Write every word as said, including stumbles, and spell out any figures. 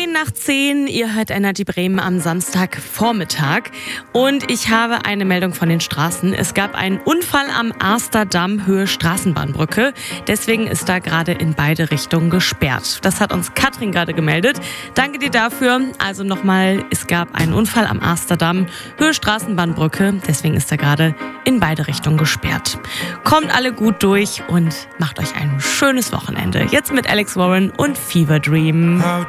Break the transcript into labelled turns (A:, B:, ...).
A: zehn nach zehn, ihr hört Energy Bremen am Samstagvormittag und ich habe eine Meldung von den Straßen. Es gab einen Unfall am Arsterdamm Höhe Straßenbahnbrücke, deswegen ist da gerade in beide Richtungen gesperrt. Das hat uns Katrin gerade gemeldet. Danke dir dafür. Also nochmal, es gab einen Unfall am Arsterdamm Höhe Straßenbahnbrücke, deswegen ist da gerade in beide Richtungen gesperrt. Kommt alle gut durch und macht euch ein schönes Wochenende. Jetzt mit Alex Warren und Fever Dream.